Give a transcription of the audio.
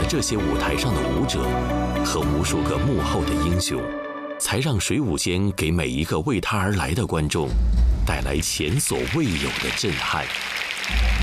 这些舞台上的舞者和无数个幕后的英雄，才让水舞间给每一个为他而来的观众带来前所未有的震撼。